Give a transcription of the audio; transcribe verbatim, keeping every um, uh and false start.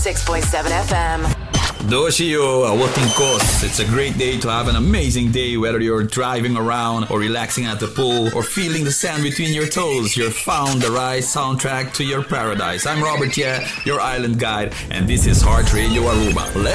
six point seven F M. Doshio, Awating Coast. It's a great day to have an amazing day, whether you're driving around or relaxing at the pool or feeling the sand between your toes. You've found the right soundtrack to your paradise. I'm Robert Ye, your island guide, and this is Heart Radio Aruba. Let's